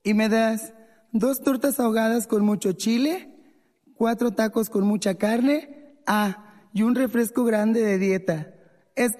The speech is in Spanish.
¿Y me das 2 tortas ahogadas con mucho chile, 4 tacos con mucha carne? Ah, y un refresco grande de dieta.